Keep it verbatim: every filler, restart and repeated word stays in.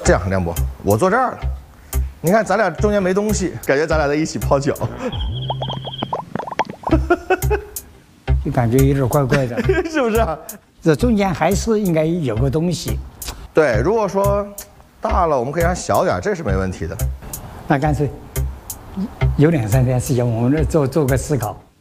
这样，梁博，我坐这儿了，你看咱俩中间没东西，感觉咱俩在一起泡脚， 就感觉有点怪怪的， 是不是啊？ 这中间还是应该有个东西。 对，如果说大了，我们可以让小点，这是没问题的。 那干脆有两三天时间，我们这做做个思考。